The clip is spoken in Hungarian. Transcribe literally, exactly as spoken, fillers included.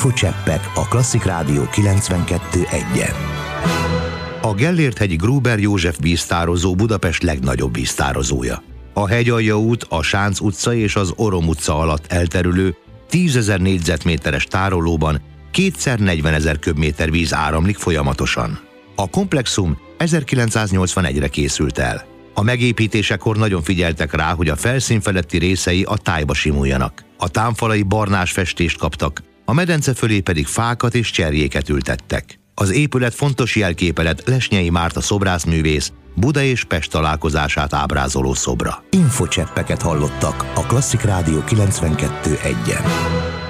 Infocseppek a Klasszik Rádió kilencvenkettő egyen. A Gellért-hegyi Gruber József víztározó Budapest legnagyobb víztározója. A Hegyalja út, a Sánc utca és az Orom utca alatt elterülő tízezer négyzetméteres tárolóban kétszer negyvenezer köbméter víz áramlik folyamatosan. A komplexum ezerkilencszáznyolcvanegyre készült el. A megépítésekor nagyon figyeltek rá, hogy a felszín feletti részei a tájba simuljanak. A támfalai barnás festést kaptak, a medence fölé pedig fákat és cserjéket ültettek. Az épület fontos jelképe lett Lesnyei Márta szobrászművész Buda és Pest találkozását ábrázoló szobra. Infocseppeket hallottak a Klasszik Rádió kilencvenkettő egyen.